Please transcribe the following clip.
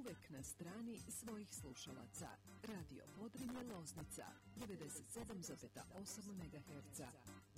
uvek na strani svojih slušalaca. Radio Podrinje Loznica 97,8 MHz.